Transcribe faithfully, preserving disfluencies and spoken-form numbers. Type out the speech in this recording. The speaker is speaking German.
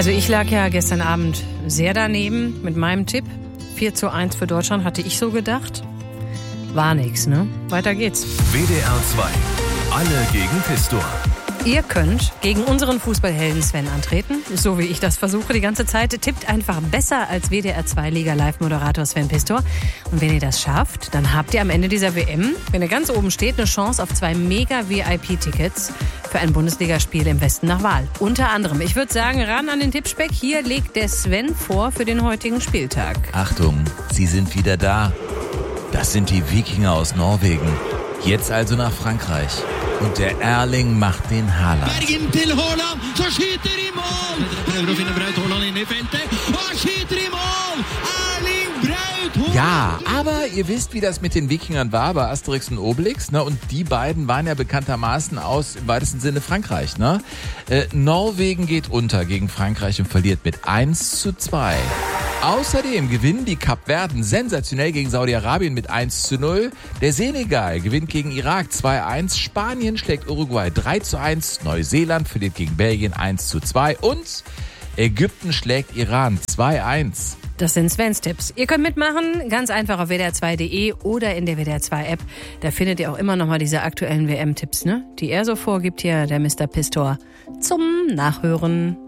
Also ich lag ja gestern Abend sehr daneben mit meinem Tipp. vier zu eins für Deutschland, hatte ich so gedacht. War nix, ne? Weiter geht's. W D R zwei. Alle gegen Pistor. Ihr könnt gegen unseren Fußballhelden Sven antreten, so wie ich das versuche die ganze Zeit. Tippt einfach besser als W D R zwei Liga-Live-Moderator Sven Pistor. Und wenn ihr das schafft, dann habt ihr am Ende dieser W M, wenn ihr ganz oben steht, eine Chance auf zwei Mega-V I P-Tickets für ein Bundesligaspiel im Westen nach Wahl. Unter anderem, ich würde sagen, ran an den Tippspeck. Hier legt der Sven vor für den heutigen Spieltag. Achtung, sie sind wieder da. Das sind die Wikinger aus Norwegen. Jetzt also nach Frankreich. Und der Erling macht den Haaland. Bergen til Haaland, så skyter i mål! Prøver å finne Braut Haaland inne i feltet, og han skyter i mål! Erling Braut Haaland! Ja, aber ihr wisst, wie das mit den Wikingern war bei Asterix und Obelix, ne? Und die beiden waren ja bekanntermaßen aus, im weitesten Sinne, Frankreich, ne? Äh, Norwegen geht unter gegen Frankreich und verliert mit eins zu zwei. Außerdem gewinnen die Kapverden sensationell gegen Saudi-Arabien mit eins zu null. Der Senegal gewinnt gegen Irak zwei eins. Spanien schlägt Uruguay drei zu eins. Neuseeland verliert gegen Belgien eins zu zwei. Und Ägypten schlägt Iran zwei eins. Das sind Svens Tipps. Ihr könnt mitmachen, ganz einfach auf W D R zwei Punkt de oder in der W D R zwei App. Da findet ihr auch immer noch mal diese aktuellen W M-Tipps, ne? Die er so vorgibt hier, der Mister Pistor, zum Nachhören.